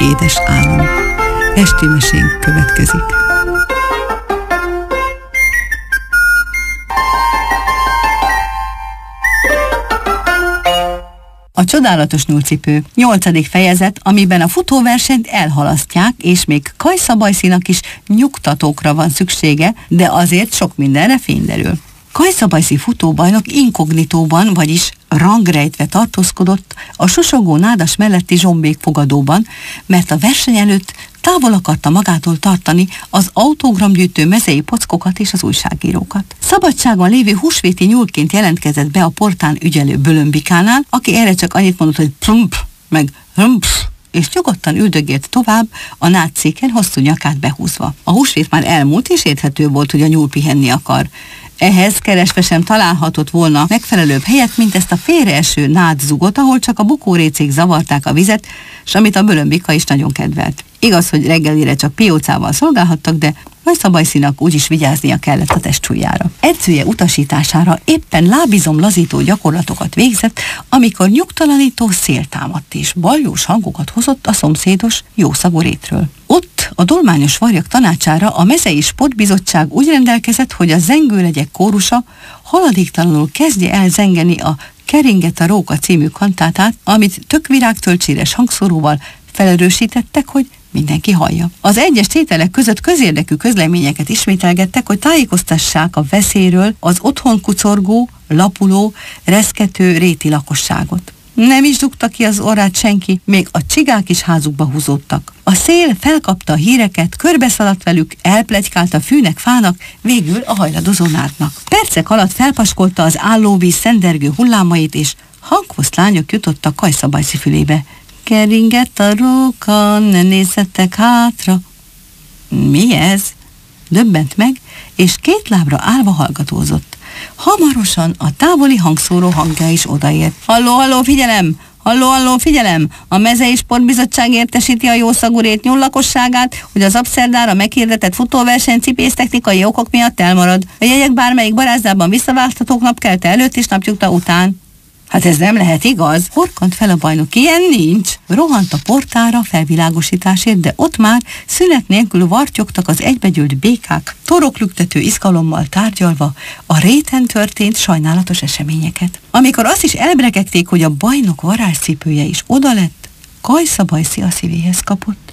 édes álom. Esti mesénk következik. A csodálatos nyúlcipő 8. fejezet, amiben a futóversenyt elhalasztják, és még Kajszabajszinak is nyugtatókra van szüksége, de azért sok mindenre fényderül. Kajszabajszi futóbajnok inkognitóban, vagyis rangrejtve tartózkodott a susogó nádas melletti zsombékfogadóban, mert a verseny előtt távol akarta magától tartani az autógramgyűjtő mezei pockokat és az újságírókat. Szabadságon lévő húsvéti nyúlként jelentkezett be a portán ügyelő Bölömbikánál, aki erre csak annyit mondott, hogy plump, meg plump, és nyugodtan üldögélt tovább a nátszéken hosszú nyakát behúzva. A húsvét már elmúlt, és érthető volt, hogy a nyúl pihenni akar. Ehhez keresve sem találhatott volna megfelelőbb helyet, mint ezt a félreeső nádzugot, ahol csak a bukórécék zavarták a vizet, s amit a Bölömbika is nagyon kedvelt. Igaz, hogy reggelire csak piócával szolgálhattak, de Kajszabajszinak úgyis vigyáznia kellett a testsúlyára. Edzője utasítására éppen lábizomlazító gyakorlatokat végzett, amikor nyugtalanító szél támadt és baljós hangokat hozott a szomszédos jószagú rétről. Ott a dolmányos varjak tanácsára a mezei sportbizottság úgy rendelkezett, hogy a zengőlegyek kórusa haladéktalanul kezdje el zengeni a Keringet a róka című kantátát, amit tökvirágtölcséres hangszóróval felerősítettek, hogy mindenki hallja. Az egyes tételek között közérdekű közleményeket ismételgettek, hogy tájékoztassák a veszélyről az otthon kucorgó, lapuló, reszkető réti lakosságot. Nem is dugta ki az orrát senki, még a csigák is házukba húzódtak. A szél felkapta a híreket, körbeszaladt velük, elpletykált a fűnek, fának, végül a hajladozó nádnak. Percek alatt felpaskolta az állóvíz szendergő hullámait, és hangfoszt lányok jutottak Kajszabajszi fülébe. Keringett a róka, ne nézzetek hátra. Mi ez? Döbbent meg, és két lábra állva hallgatózott. Hamarosan a távoli hangszóró hangja is odaért. Halló, halló, figyelem! Halló, halló, figyelem! A mezei sportbizottság értesíti a jószagú rét nyúl lakosságát, hogy az abszerdára meghirdetett futóverseny cipésztechnikai okok miatt elmarad. A jegyek bármelyik barázdában visszaválthatók napkelte előtt és napjukta után. Hát ez nem lehet igaz? Horkant fel a bajnok. Ilyen nincs. Rohant a portára felvilágosításért, de ott már szünet nélkül vartyogtak az egybegyűlt békák, toroklüktető izgalommal tárgyalva a réten történt sajnálatos eseményeket. Amikor azt is elbrekegték, hogy a bajnok varázscipője is oda lett, Kajszabajszi a szívéhez kapott.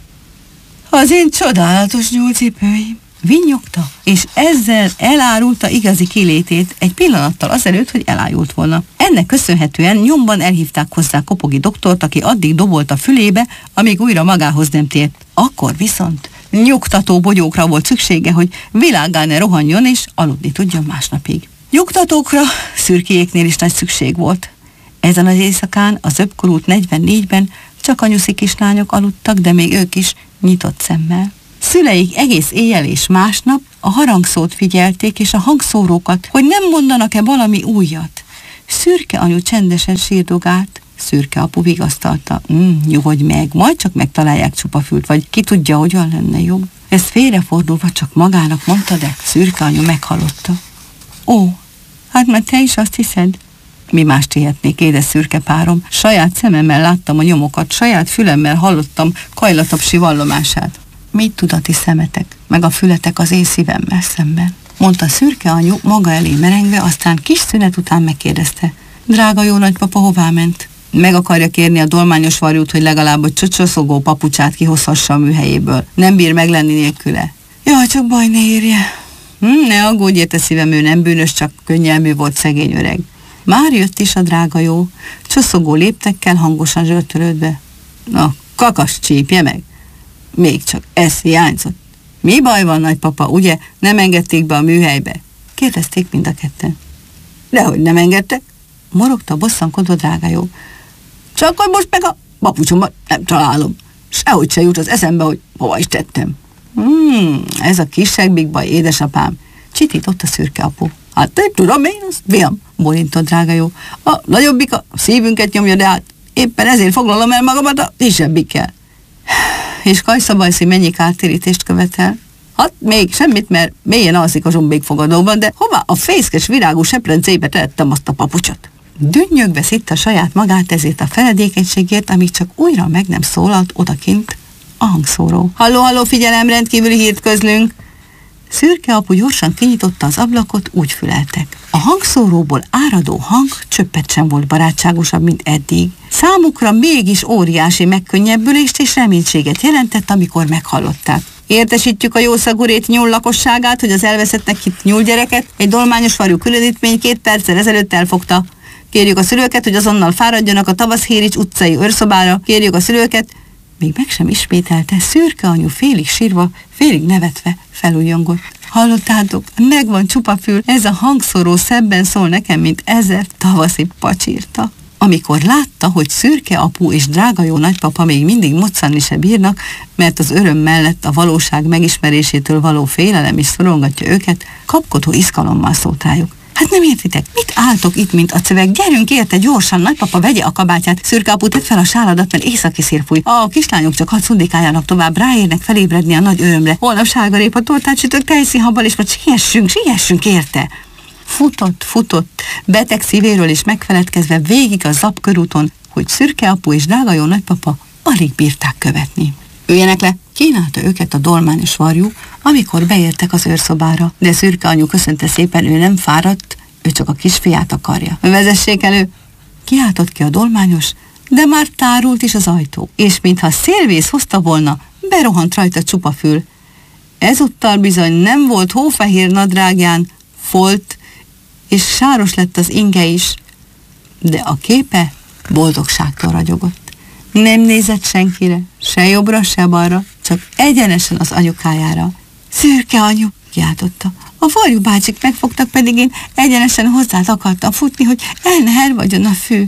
Az én csodálatos nyúlcipőim! Vinnyogta, és ezzel elárulta igazi kilétét egy pillanattal azelőtt, hogy elájult volna. Ennek köszönhetően nyomban elhívták hozzá Kopogi doktort, aki addig dobolt a fülébe, amíg újra magához nem tért. Akkor viszont nyugtató bogyókra volt szüksége, hogy világgá ne rohanjon, és aludni tudjon másnapig. Nyugtatókra szürkéjéknél is nagy szükség volt. Ezen az éjszakán, a Zöbkorút 44-ben csak anyuszi kislányok aludtak, de még ők is nyitott szemmel. Szüleik egész éjjel és másnap a harangszót figyelték, és a hangszórókat, hogy nem mondanak-e valami újat. Szürke anyu csendesen sírdogált, Szürke apu vigasztalta. Nyugodj meg, majd csak megtalálják Csupafült, vagy ki tudja, hogyan lenne jobb. Ezt félrefordulva csak magának mondta, de Szürke anyu meghallotta. Ó, hát mert te is azt hiszed? Mi mást tehetnék, édes szürke párom? Saját szememmel láttam a nyomokat, saját fülemmel hallottam Kajlatapsi vallomását. Mit tud a ti szemetek, meg a fületek az én szívemmel szemben? Mondta Szürke anyu maga elé merengve, aztán kis szünet után megkérdezte. Drága jó nagypapa, hová ment? Meg akarja kérni a dolmányos varjút, hogy legalább a csöcsöszogó papucsát kihozhassa a műhelyéből. Nem bír meglenni nélküle. Jaj, csak baj ne érje. Ne aggódj, érte szívem, ő nem bűnös, csak könnyelmű volt szegény öreg. Már jött is a drága jó, csoszogó léptekkel hangosan zsörtölődve. Na, kakas csípje meg! Még csak ez hiányzott. Mi baj van, nagypapa, ugye? Nem engedték be a műhelybe? Kérdezték mind a ketten. Dehogy nem engedtek? Morogta bosszankodva drága jó. Csak hogy most meg a papucsomat nem találom. Sehogy se jut az eszembe, hogy hova is tettem. Ez a kisebbik baj, édesapám. Csitított a Szürke apu. Hát én tudom én, azt viam, bólintott drága jó. A nagyobbik a szívünket nyomja, de hát éppen ezért foglalom el magamat a kisebbikkel. És Kajszabajszi mennyi kártérítést követel? Hát még semmit, mert mélyen alszik a zsombékfogadóban, de hová a fészkes virágú seprencébe tettem azt a papucsot? Dünnyögve szitta saját magát ezért a feledékenységért, amíg csak újra meg nem szólalt odakint a hangszóró. Halló, figyelem, rendkívüli hírt közlünk! Szürke apu gyorsan kinyitotta az ablakot, úgy füleltek. A hangszóróból áradó hang csöppet sem volt barátságosabb, mint eddig. Számukra mégis óriási megkönnyebbülést és reménységet jelentett, amikor meghallották. Értesítjük a jószagú nyúl lakosságát, hogy az elveszettnek hitt nyúlgyereket egy dolmányos varjú különítmény 2 perccel ezelőtt elfogta. Kérjük a szülőket, hogy azonnal fáradjanak a Tavaszhérics utcai őrszobára. Kérjük a szülőket. Még meg sem ismételte, Szürke anyu félig sírva, félig nevetve felújjongott. Hallottátok? Megvan Csupafül, ez a hangszóró szebben szól nekem, mint 1000 tavaszi pacsirta. Amikor látta, hogy Szürke apu és drága jó nagypapa még mindig moccanni se bírnak, mert az öröm mellett a valóság megismerésétől való félelem is szorongatja őket, kapkodó izgalommal szólt rájuk. Hát nem értitek, mit álltok itt, mint a cövek? Gyerünk érte gyorsan, nagypapa vegye a kabátját. Szürke apu, tedd fel a sáladat, mert északi szél fúj. A kislányok csak hadd szundikáljanak tovább, ráérnek felébredni a nagy örömre. Holnap sárgarépa tortát sütök, tejszínhabbal, és most siessünk érte. Futott, beteg szívéről is megfeledkezve végig a Zapkörúton, hogy Szürke apu és drága jó nagypapa alig bírták követni. Üljenek le, kínálta őket a dolmányos varjú, amikor beértek az őrszobára, de Szürke anyu köszönte szépen, ő nem fáradt, ő csak a kisfiát akarja. Vezessék elő! Kiáltott ki a dolmányos, de már tárult is az ajtó, és mintha szélvész hozta volna, berohant rajta Csupafül. Ezúttal bizony nem volt hófehér nadrágján, folt, és sáros lett az inge is, de a képe boldogságtól ragyogott. Nem nézett senkire, se jobbra, se balra, csak egyenesen az anyukájára. Szürke anyu, kiáltotta. A varjú bácsik megfogtak, pedig én egyenesen hozzád akartam futni, hogy el ne hervadjon a fű.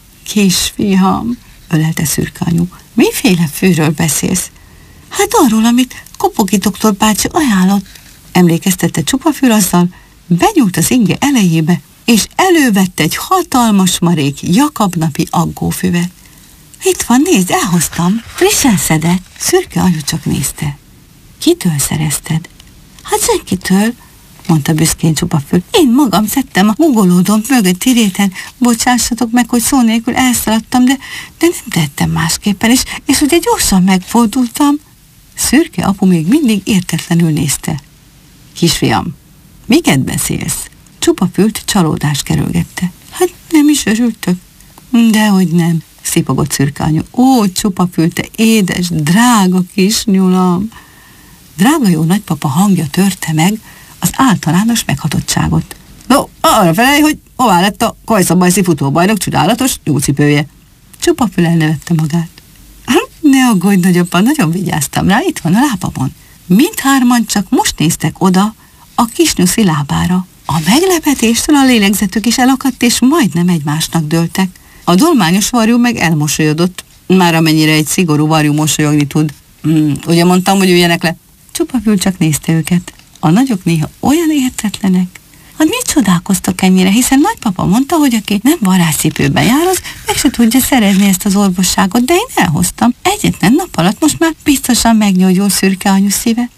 Kisfiam, ölelte Szürke anyu, miféle fűről beszélsz? Hát arról, amit Kopogi doktor bácsi ajánlott, emlékeztette Csupafül azzal, benyúlt az inge elejébe, és elővette egy hatalmas marék Jakab-napi aggófüvet. Itt van, nézd, elhoztam. Frissen szedett. Szürke anyu csak nézte. Kitől szerezted? Hát senkitől, mondta büszkén Csupafül. Én magam szedtem a ugolódom mögötti réten. Bocsássatok meg, hogy szó nélkül elszaladtam, de nem tettem másképpen, és ugye gyorsan megfordultam. Szürke apu még mindig értetlenül nézte. Kisfiam, miket beszélsz? Csupafült csalódást kerülgette. Hát nem is örültök. Dehogy nem, szipogott Szürke anyu. Ó, Csupafül, te édes, drága kis nyulam! Drága jó nagypapa hangja törte meg az általános meghatottságot. No, arra felej, hogy hová lett a Kajszabajszi futóbajnok csodálatos nyúlcipője. Csupafül elnevette magát. Ne aggódj, nagyapa, nagyon vigyáztam rá, itt van a lábamon. Mindhárman csak most néztek oda a kisnyuszi lábára. A meglepetéstől a lélegzetük is elakadt, és majdnem egymásnak dőltek. A dolmányos varjú meg elmosolyodott, már amennyire egy szigorú varjú mosolyogni tud. Ugye mondtam, hogy üljenek le? Csupafül csak nézte őket. A nagyok néha olyan értetlenek. Hát mit csodálkoztak ennyire, hiszen nagypapa mondta, hogy aki nem varázscipőben jár, az meg se tudja szerezni ezt az orvosságot, de én elhoztam. Egyetlen nap alatt most már biztosan meggyógyul Szürke anyu szíve.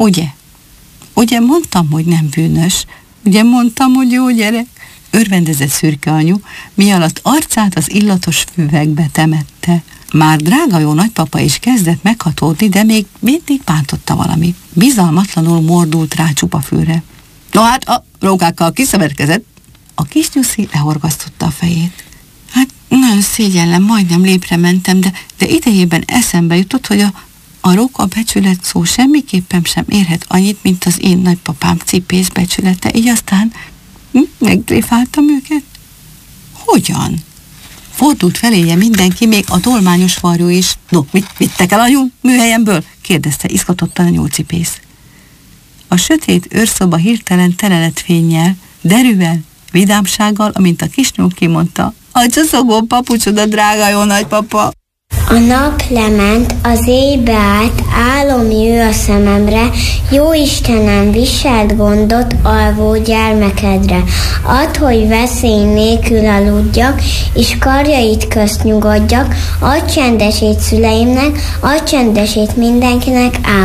Ugye mondtam, hogy nem bűnös. Ugye mondtam, hogy jó gyerek. Örvendezett Szürke anyu, mi alatt arcát az illatos füvegbe temette. Már drága jó nagypapa is kezdett meghatódni, de még mindig bántotta valami. Bizalmatlanul mordult rá Csupafülre. No hát, a rókákkal kiszövetkezett. A kisnyuszi lehorgasztotta a fejét. Hát nagyon szégyellem, majdnem lépre mentem, de idejében eszembe jutott, hogy a róka becsület szó semmiképpen sem érhet annyit, mint az én nagypapám cipész becsülete, így aztán megtréfáltam őket. Hogyan? Fordult feléje mindenki, még a dolmányos varjú is. No, mit vittek el a műhelyemből? Kérdezte izgatottan a nyúlcipész. A sötét őrszoba hirtelen tele lett fénnyel, derűvel, vidámsággal, amint a kisnyúl kimondta. A csaszogó papucsod, drága jó nagypapa! A nap lement, az éj beállt, álomjő a szememre, jó Istenem, viselt gondot alvó gyermekedre. Add, hogy veszély nélkül aludjak, és karjait közt nyugodjak, add csendesét szüleimnek, add csendesét mindenkinek,